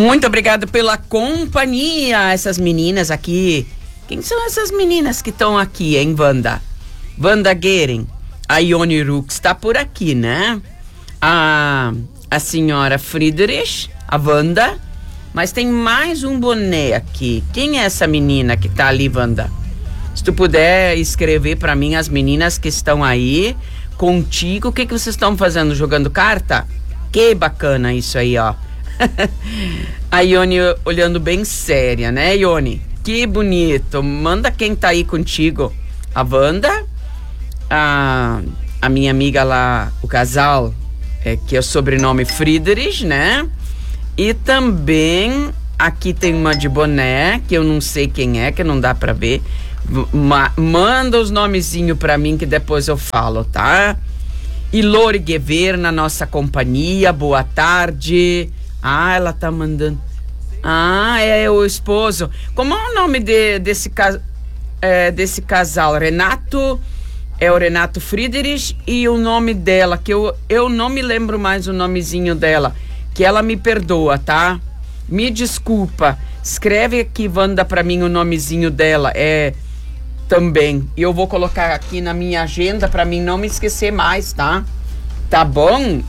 Muito obrigado pela companhia, essas meninas aqui. Quem são essas meninas que estão aqui, hein, Wanda? Wanda Guerin, a Ione Rux está por aqui, né? A senhora Friedrich, a Wanda, mas tem mais um boné aqui. Quem é essa menina que tá ali, Wanda? Se tu puder escrever pra mim as meninas que estão aí contigo, o que vocês estão fazendo? Jogando carta? Que bacana isso aí, ó. A Ione olhando bem séria, né, Ione? Que bonito. Manda quem tá aí contigo. A Wanda, a minha amiga lá, o casal, que é o sobrenome Friedrich, né? E também aqui tem uma de boné, que eu não sei quem é, que não dá pra ver. Manda os nomezinhos pra mim que depois eu falo, tá? E Lore Guever na nossa companhia, boa tarde. Ela tá mandando. É o esposo. Como é o nome desse casal? Renato, é o Renato Friedrich, e o nome dela, que eu não me lembro mais o nomezinho dela, que ela me perdoa, tá? Me desculpa. Escreve aqui, Wanda, pra mim o nomezinho dela, também. E eu vou colocar aqui na minha agenda pra mim não me esquecer mais, tá? Tá bom?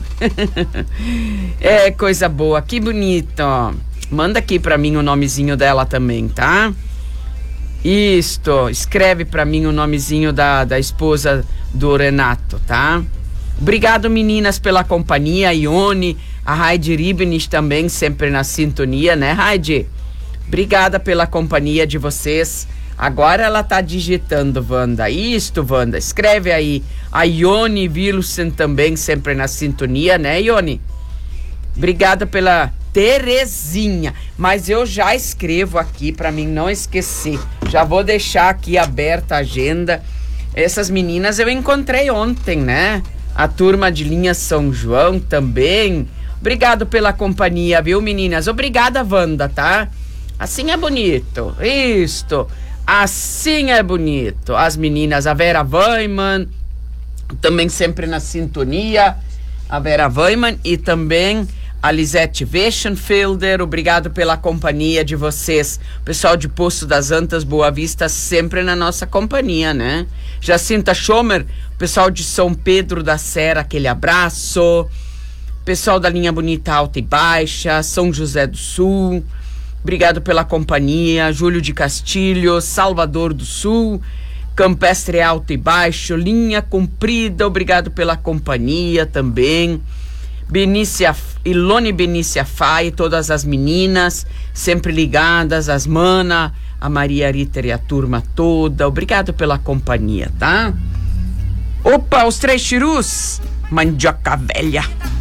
Coisa boa, que bonito. Manda aqui pra mim o nomezinho dela também, tá? Isto, escreve pra mim o nomezinho da esposa do Renato, tá? Obrigado, meninas, pela companhia. Ione, a Heidi Ribnich também, sempre na sintonia, né, Heidi? Obrigada pela companhia de vocês. Agora ela tá digitando, Wanda. Isto, Wanda, escreve aí. A Ione Wilson também, sempre na sintonia, né, Ione? Obrigada pela Terezinha. Mas eu já escrevo aqui pra mim não esquecer. Já vou deixar aqui aberta a agenda. Essas meninas eu encontrei ontem, né? A turma de linha São João também. Obrigado pela companhia, viu, meninas? Obrigada, Wanda, tá? Assim é bonito. Isto. Assim é bonito. As meninas, a Vera Weiman, também sempre na sintonia. A Vera Weiman e também a Lisete Weschenfelder. Obrigado pela companhia de vocês. O pessoal de Poço das Antas, Boa Vista, sempre na nossa companhia, né? Jacinta Schomer, pessoal de São Pedro da Serra, aquele abraço. Pessoal da linha Bonita Alta e Baixa, São José do Sul, obrigado pela companhia. Júlio de Castilho, Salvador do Sul, Campestre Alto e Baixo, Linha Comprida, obrigado pela companhia também. Ilone Benícia Fai, todas as meninas sempre ligadas, as mana, a Maria Ritter e a turma toda, obrigado pela companhia, tá? Opa, os três chirus, mandioca velha.